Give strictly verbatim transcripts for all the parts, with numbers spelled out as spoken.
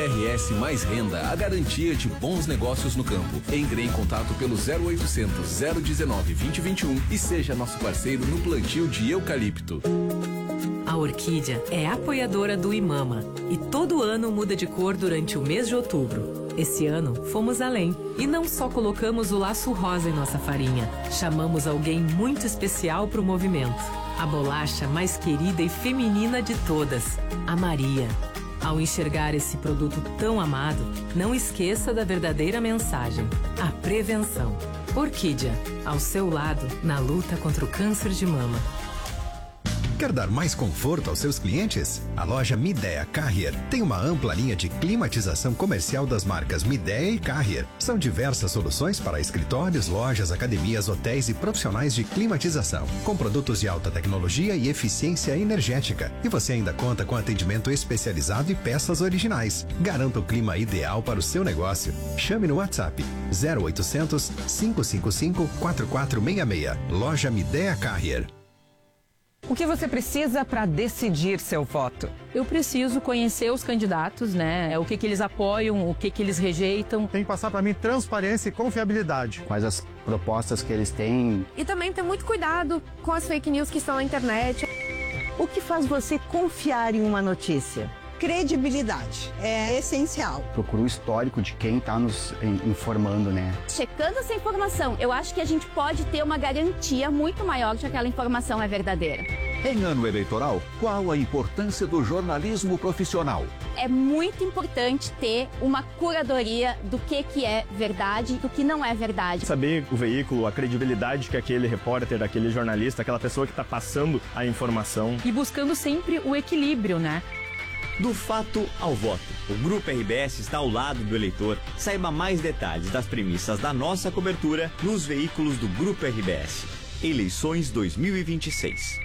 R S Mais Renda, a garantia de bons negócios no campo. Entre em contato pelo zero oitocentos, zero dezenove, vinte, vinte e um e seja nosso parceiro no plantio de eucalipto. A Orquídea é apoiadora do IMAMA e todo ano muda de cor durante o mês de outubro. Esse ano fomos além e não só colocamos o laço rosa em nossa farinha, chamamos alguém muito especial para o movimento. A bolacha mais querida e feminina de todas, a Maria. Ao enxergar esse produto tão amado, não esqueça da verdadeira mensagem: a prevenção. Orquídea, ao seu lado na luta contra o câncer de mama. Quer dar mais conforto aos seus clientes? A loja Midea Carrier tem uma ampla linha de climatização comercial das marcas Midea e Carrier. São diversas soluções para escritórios, lojas, academias, hotéis e profissionais de climatização, com produtos de alta tecnologia e eficiência energética. E você ainda conta com atendimento especializado e peças originais. Garanta o clima ideal para o seu negócio. Chame no WhatsApp zero oitocentos, cinco cinco cinco, quatro quatro seis seis. Loja Midea Carrier. O que você precisa para decidir seu voto? Eu preciso conhecer os candidatos, né? O que que eles apoiam, o que que eles rejeitam. Tem que passar para mim transparência e confiabilidade. Quais as propostas que eles têm. E também ter muito cuidado com as fake news que estão na internet. O que faz você confiar em uma notícia? Credibilidade é essencial. Procura o histórico de quem está nos informando, né? Checando essa informação, eu acho que a gente pode ter uma garantia muito maior de que aquela informação é verdadeira. Em ano eleitoral, qual a importância do jornalismo profissional? É muito importante ter uma curadoria do que, que é verdade e do que não é verdade. Saber o veículo, a credibilidade que aquele repórter, aquele jornalista, aquela pessoa que está passando a informação. E buscando sempre o equilíbrio, né? Do fato ao voto. O Grupo R B S está ao lado do eleitor. Saiba mais detalhes das premissas da nossa cobertura nos veículos do Grupo R B S. Eleições dois mil e vinte e seis.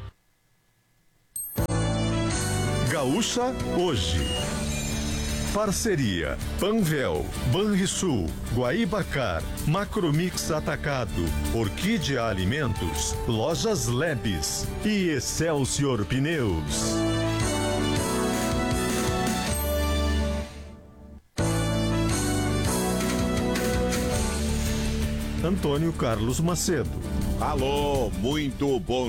Gaúcha Hoje. Parceria Panvel, Banrisul, Guaibacar, Macromix Atacado, Orquídea Alimentos, Lojas Lebes e Excelsior Pneus. Antônio Carlos Macedo. Alô, muito bom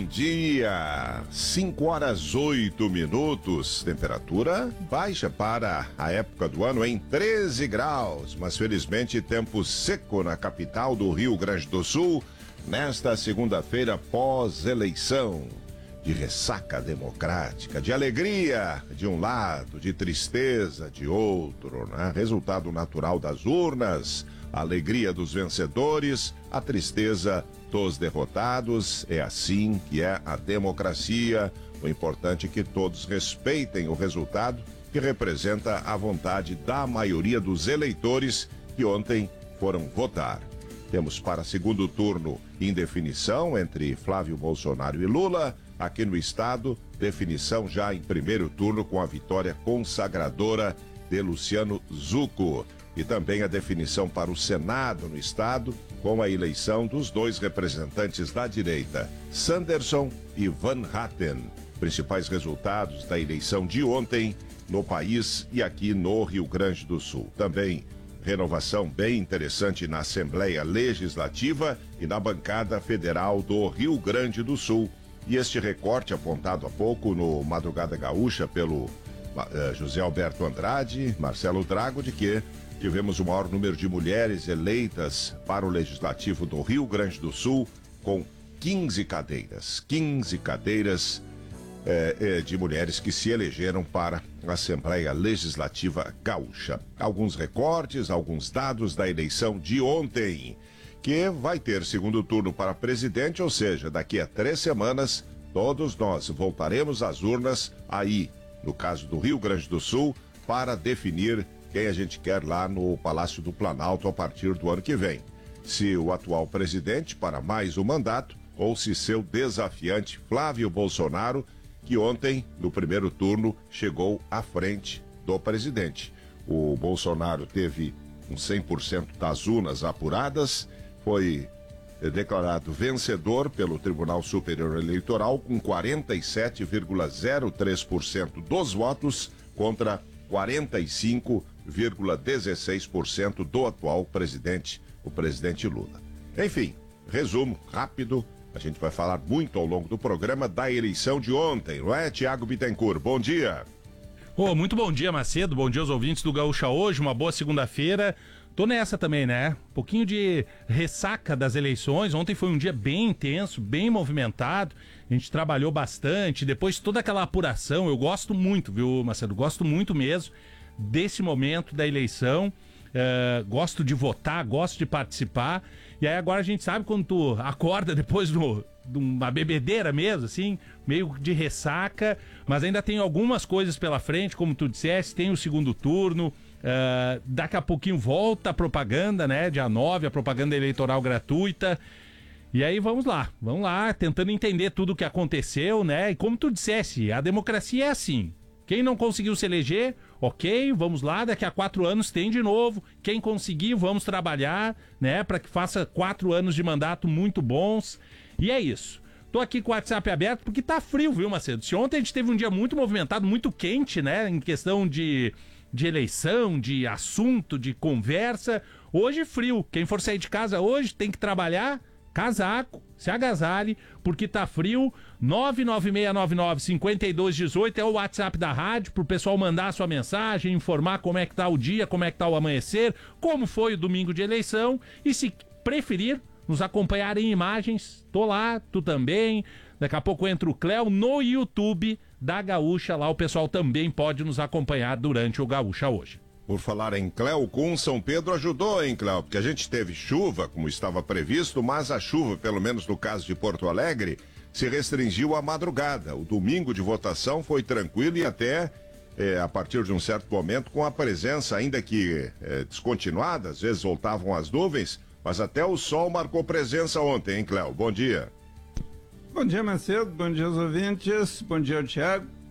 dia. cinco horas oito minutos. Temperatura baixa para a época do ano em treze graus, mas felizmente tempo seco na capital do Rio Grande do Sul nesta segunda-feira pós-eleição. De ressaca democrática, de alegria de um lado, de tristeza de outro, né? Resultado natural das urnas, a alegria dos vencedores, a tristeza dos derrotados. É assim que é a democracia. O importante é que todos respeitem o resultado, que representa a vontade da maioria dos eleitores que ontem foram votar. Temos para segundo turno indefinição entre Flávio Bolsonaro e Lula. Aqui no estado, definição já em primeiro turno com a vitória consagradora de Luciano Zucco. E também a definição para o Senado no estado, com a eleição dos dois representantes da direita, Sanderson e Van Hatten. Principais resultados da eleição de ontem no país e aqui no Rio Grande do Sul. Também renovação bem interessante na Assembleia Legislativa e na bancada federal do Rio Grande do Sul. E este recorte apontado há pouco no Madrugada Gaúcha pelo uh, José Alberto Andrade, Marcelo Drago, de que tivemos o maior número de mulheres eleitas para o Legislativo do Rio Grande do Sul, com quinze cadeiras. quinze cadeiras eh, eh, de mulheres que se elegeram para a Assembleia Legislativa Gaúcha. Alguns recortes, alguns dados da eleição de ontem, que vai ter segundo turno para presidente, ou seja, daqui a três semanas, todos nós voltaremos às urnas aí, no caso do Rio Grande do Sul, para definir quem a gente quer lá no Palácio do Planalto a partir do ano que vem. Se o atual presidente para mais um mandato ou se seu desafiante Flávio Bolsonaro, que ontem, no primeiro turno, chegou à frente do presidente. O Bolsonaro teve uns cem por cento das urnas apuradas, foi declarado vencedor pelo Tribunal Superior Eleitoral com quarenta e sete vírgula zero três por cento dos votos contra quarenta e cinco vírgula dezesseis por cento do atual presidente, o presidente Lula. Enfim, resumo rápido, a gente vai falar muito ao longo do programa da eleição de ontem, não é, Tiago Bittencourt? Bom dia. Oh, muito bom dia, Macedo, bom dia aos ouvintes do Gaúcha hoje, uma boa segunda-feira. Tô nessa também, né? Um pouquinho de ressaca das eleições. Ontem foi um dia bem intenso, bem movimentado. A gente trabalhou bastante. Depois de toda aquela apuração, eu gosto muito, viu, Macedo? Gosto muito mesmo desse momento da eleição. Uh, gosto de votar, gosto de participar. E aí agora a gente sabe quando tu acorda depois do, de uma bebedeira mesmo, assim, meio de ressaca. Mas ainda tem algumas coisas pela frente, como tu disseste, tem o segundo turno. Uh, daqui a pouquinho volta a propaganda, né? Dia nove, a propaganda eleitoral gratuita. E aí vamos lá, vamos lá, tentando entender tudo o que aconteceu, né? E como tu dissesse, a democracia é assim. Quem não conseguiu se eleger, ok, vamos lá, daqui a quatro anos tem de novo. Quem conseguir, vamos trabalhar, né? Para que faça quatro anos de mandato muito bons. E é isso. Tô aqui com o WhatsApp aberto porque tá frio, viu, Macedo? Se ontem a gente teve um dia muito movimentado, muito quente, né? Em questão de... de eleição, de assunto, de conversa. Hoje frio. Quem for sair de casa hoje tem que trabalhar, casaco, se agasalhe, porque tá frio. nove nove seis nove nove, cinco dois um oito é o WhatsApp da rádio, pro pessoal mandar sua mensagem, informar como é que tá o dia, como é que tá o amanhecer, como foi o domingo de eleição. E se preferir, nos acompanhar em imagens, tô lá, tu também. Daqui a pouco entra o Cléo no YouTube da Gaúcha, lá o pessoal também pode nos acompanhar durante o Gaúcha hoje. Por falar em Cléo, com São Pedro ajudou, hein, Cléo? Porque a gente teve chuva, como estava previsto, mas a chuva, pelo menos no caso de Porto Alegre, se restringiu à madrugada. O domingo de votação foi tranquilo e até, é, a partir de um certo momento, com a presença, ainda que é, descontinuada, às vezes voltavam as nuvens, mas até o sol marcou presença ontem, hein, Cléo? Bom dia. Bom dia, Macedo. Bom dia aos ouvintes. Bom dia ao Thiago.